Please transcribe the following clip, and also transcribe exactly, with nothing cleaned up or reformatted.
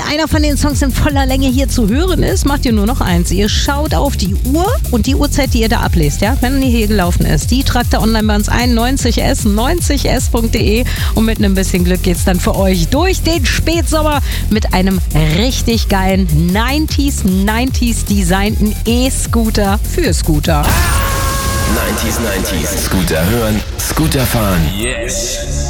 einer von den Songs in voller Länge hier zu hören ist, macht ihr nur noch eins. Ihr schaut auf die Uhr und die Uhrzeit, die ihr da ablest, ja, wenn die hier gelaufen ist, die tragt ihr online bei uns ein, neunzig S, neunzig S punkt de, und mit einem bisschen Glück geht's dann für euch durch den Spätsommer mit einem richtig geilen neunziger, neunziger designten E-Scooter für Scooter. neunziger, neunziger. Scooter hören, Scooter fahren. Yes.